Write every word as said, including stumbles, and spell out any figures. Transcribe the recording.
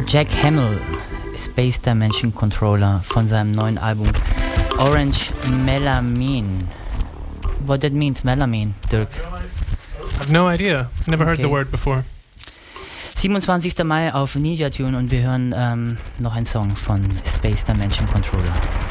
Jack Hamill, Space Dimension Controller von seinem neuen Album Orange Melamine. What that means, Melamine, Dirk? I have no idea. Never heard Okay. the word before. siebenundzwanzigster Mai auf Ninja Tune und wir hören ähm, noch einen Song von Space Dimension Controller.